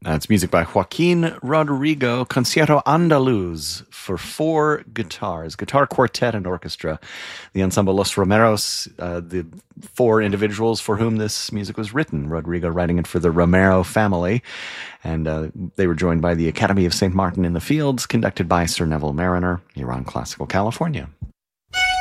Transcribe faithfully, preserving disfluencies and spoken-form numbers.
That's music by Joaquin Rodrigo, Concierto Andaluz for four guitars, guitar quartet and orchestra. The ensemble Los Romeros, uh, the four individuals for whom this music was written. Rodrigo writing it for the Romero family. And uh, they were joined by the Academy of Saint Martin in the Fields, conducted by Sir Neville Mariner, here on Classical California.